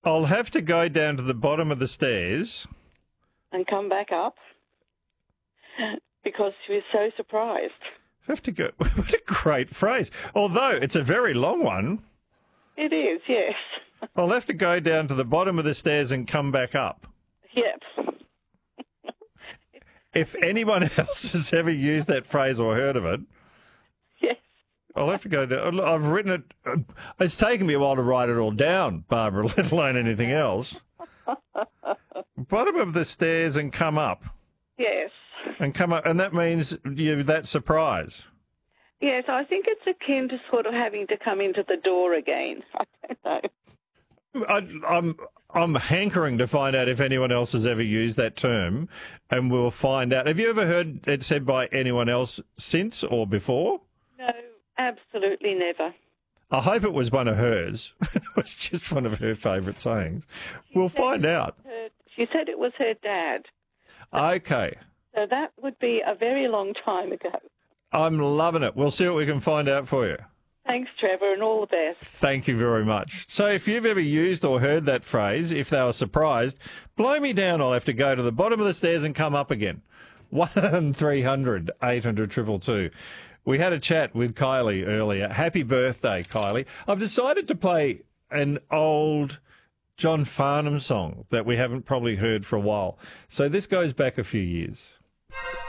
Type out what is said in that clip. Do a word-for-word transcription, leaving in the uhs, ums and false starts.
I'll have to go down to the bottom of the stairs. And come back up because she was so surprised. Have to go. What a great phrase. Although it's a very long one. It is, yes. I'll have to go down to the bottom of the stairs and come back up. Yep. If anyone else has ever used that phrase or heard of it, yes. I'll have to go down. I've written it. It's taken me a while to write it all down, Barbara, let alone anything else. Bottom of the stairs and come up. Yes. And come up, and that means you that surprise. Yes, I think it's akin to sort of having to come into the door again. I don't know. I, I'm I'm hankering to find out if anyone else has ever used that term, and we'll find out. Have you ever heard it said by anyone else since or before? No, absolutely never. I hope it was one of hers. It was just one of her favourite sayings. She We'll find out. Her, she said it was her dad. Okay. So that would be a very long time ago. I'm loving it. We'll see what we can find out for you. Thanks, Trevor, and all the best. Thank you very much. So if you've ever used or heard that phrase, if they were surprised, blow me down. I'll have to go to the bottom of the stairs and come up again. one three hundred eight hundred two two two. We had a chat with Kylie earlier. Happy birthday, Kylie. I've decided to play an old John Farnham song that we haven't probably heard for a while. So this goes back a few years.